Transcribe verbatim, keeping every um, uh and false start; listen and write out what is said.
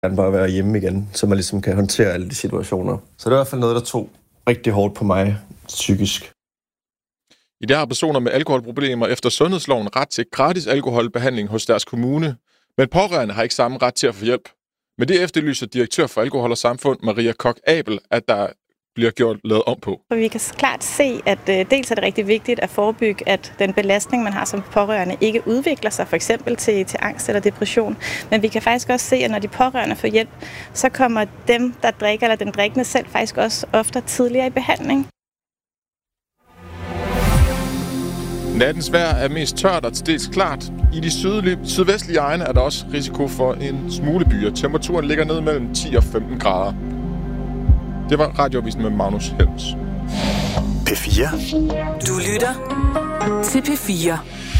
gerne bare være hjemme igen, så man ligesom kan håndtere alle de situationer. Så det er i hvert fald noget, der tog rigtig hårdt på mig psykisk. I dag har personer med alkoholproblemer efter sundhedsloven ret til gratis alkoholbehandling hos deres kommune, men pårørende har ikke samme ret til at få hjælp. Men det efterlyser direktør for Alkohol og Samfund, Maria Koch-Abel, at der bliver gjort lavet om på. Vi kan klart se, at øh, dels er det rigtig vigtigt at forebygge, at den belastning, man har som pårørende, ikke udvikler sig for eksempel til, til angst eller depression. Men vi kan faktisk også se, at når de pårørende får hjælp, så kommer dem, der drikker, eller den drikkende selv, faktisk også ofte tidligere i behandling. Nattens vejr er mest tørt og til dels klart. I de sydlige, sydvestlige egne er der også risiko for en smule byer. Temperaturen ligger ned mellem ti og femten grader. Det var Radioavisen med Magnus Helms. P fire. Du lytter til P fire.